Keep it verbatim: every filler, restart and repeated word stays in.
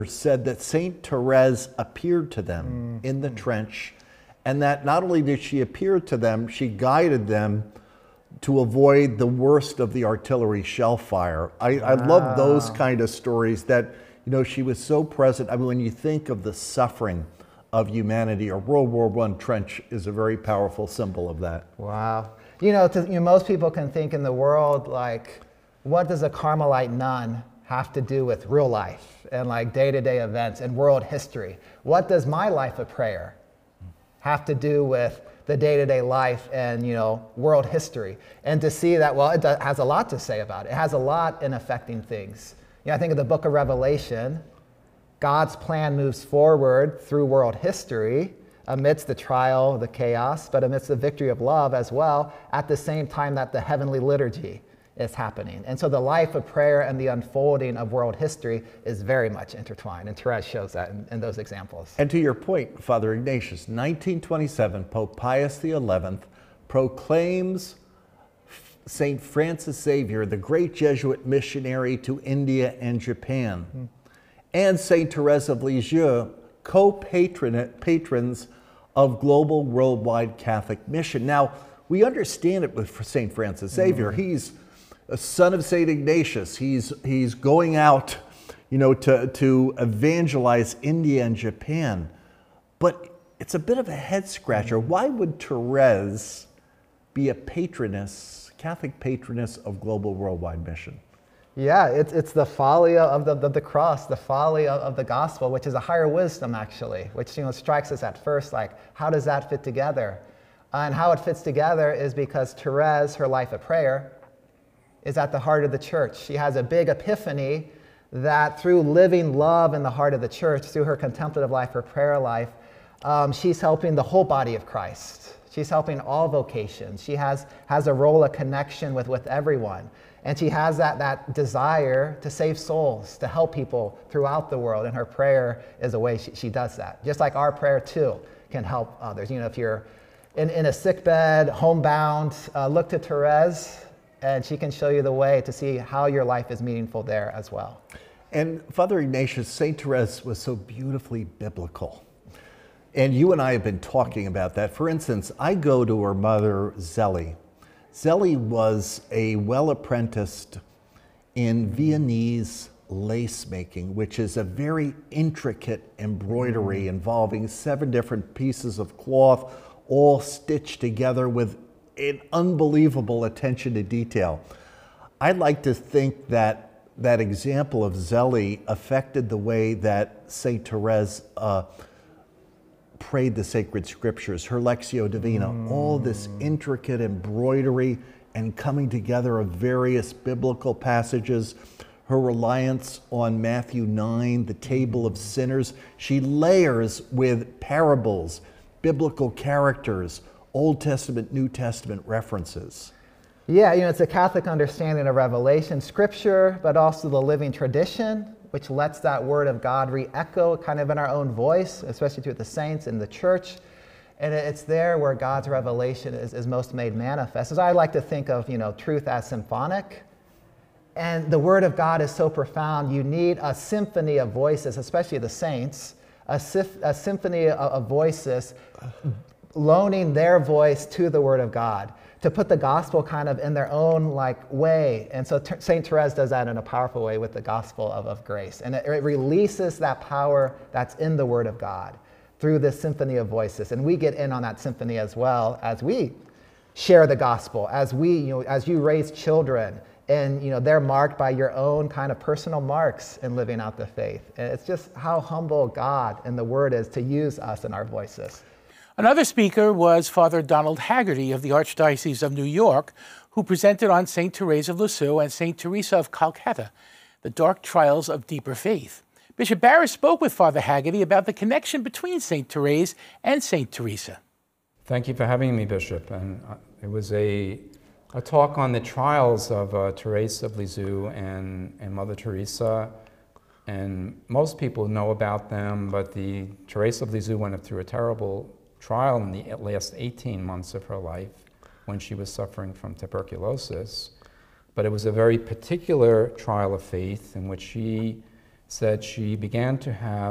said that Saint Therese appeared to them mm. in the trench, and that not only did she appear to them, she guided them to avoid the worst of the artillery shell fire. I, wow. I love those kind of stories that, you know, she was so present. I mean, when you think of the suffering of humanity, a World War One trench is a very powerful symbol of that. Wow. You know, to, you know, most people can think in the world, like, what does a Carmelite nun have to do with real life and like day-to-day events and world history? What does my life of prayer have to do with the day-to-day life and, you know, world history? And to see that, well, it has a lot to say about it. It has a lot in affecting things. You know, I think of the book of Revelation, God's plan moves forward through world history amidst the trial, the chaos, but amidst the victory of love as well, at the same time that the heavenly liturgy is happening. And so the life of prayer and the unfolding of world history is very much intertwined, and Therese shows that in, in those examples. And to your point, Father Ignatius, nineteen twenty-seven, Pope Pius the eleventh proclaims Saint Francis Xavier, the great Jesuit missionary to India and Japan, mm. and Saint Therese of Lisieux, co-patrons of Global Worldwide Catholic Mission. Now, we understand it with Saint Francis Xavier. Mm. He's a son of Saint Ignatius. He's, he's going out, you know, to, to evangelize India and Japan. But it's a bit of a head scratcher. Why would Therese be a patroness, Catholic patroness of Global Worldwide Mission? Yeah, it's, it's the folly of the, the, the cross, the folly of, of the gospel, which is a higher wisdom, actually, which, you know, strikes us at first, like, how does that fit together? Uh, and how it fits together is because Therese, her life of prayer, is at the heart of the church. She has a big epiphany that through living love in the heart of the church, through her contemplative life, her prayer life, um, she's helping the whole body of Christ. She's helping all vocations. She has, has a role, a connection with, with everyone. And she has that, that desire to save souls, to help people throughout the world. And her prayer is a way she, she does that. Just like our prayer, too, can help others. You know, if you're in, in a sick bed, homebound, uh, look to Therese, and she can show you the way to see how your life is meaningful there as well. And Father Ignatius, Saint Therese was so beautifully biblical. And you and I have been talking about that. For instance, I go to her mother, Zélie. Zélie was a well-apprenticed in Viennese lace making, which is a very intricate embroidery involving seven different pieces of cloth, all stitched together with an unbelievable attention to detail. I'd like to think that that example of Zélie affected the way that Saint Therese uh, prayed the sacred scriptures, her Lectio Divina, mm. all this intricate embroidery and coming together of various biblical passages, her reliance on Matthew nine, the table of sinners. She layers with parables, biblical characters, Old Testament, New Testament references. Yeah, you know, it's a Catholic understanding of Revelation, Scripture, but also the living tradition, which lets that word of God re-echo kind of in our own voice, especially through the saints in the church. And it's there where God's revelation is, is most made manifest. As I like to think of, you know, truth as symphonic. And the word of God is so profound, you need a symphony of voices, especially the saints, a, sif- a symphony of, of voices loaning their voice to the word of God, to put the gospel kind of in their own like way. And so T- Saint Therese does that in a powerful way with the gospel of, of grace. And it, it releases that power that's in the word of God through this symphony of voices. And we get in on that symphony as well as we share the gospel, as we, you know, as you raise children, and, you know, they're marked by your own kind of personal marks in living out the faith. And it's just how humble God and the word is to use us in our voices. Another speaker was Father Donald Haggerty of the Archdiocese of New York, who presented on Saint Therese of Lisieux and Saint Teresa of Calcutta, the dark trials of deeper faith. Bishop Barris spoke with Father Haggerty about the connection between Saint Therese and Saint Teresa. Thank you for having me, Bishop. And it was a, a talk on the trials of uh, Therese of Lisieux and, and Mother Teresa. And most people know about them, but the Therese of Lisieux went through a terrible trial in the last eighteen months of her life when she was suffering from tuberculosis. But it was a very particular trial of faith in which she said she began to have